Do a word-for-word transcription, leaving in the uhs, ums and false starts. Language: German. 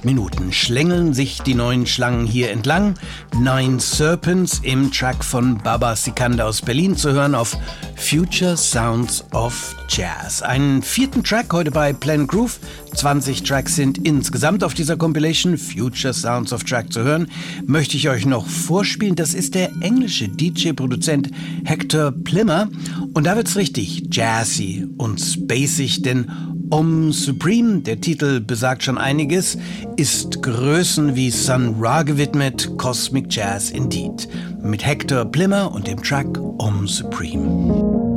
acht Minuten schlängeln sich die neuen Schlangen hier entlang. Nine Serpents im Track von Baba Sikanda aus Berlin zu hören auf Future Sounds of Jazz. Einen vierten Track heute bei Planet Groove. zwanzig Tracks sind insgesamt auf dieser Compilation Future Sounds of Jazz zu hören. Möchte ich euch noch vorspielen. Das ist der englische D J-Produzent Hector Plimmer. Und da wird's richtig jazzy und spacig, denn Om Supreme, der Titel besagt schon einiges, ist Größen wie Sun Ra gewidmet, Cosmic Jazz indeed. Mit Hector Plimmer und dem Track Om Supreme.